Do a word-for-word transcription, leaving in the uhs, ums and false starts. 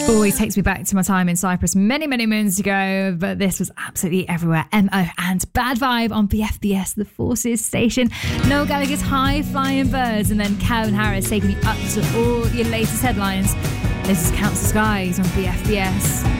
Always takes me back to my time in Cyprus many, many moons ago, but this was absolutely everywhere. M O and Bad Vibe on B F B S, the Forces station. Noel Gallagher's High Flying Birds, and then Calvin Harris taking you up to all your latest headlines. This is Council Skies on B F B S.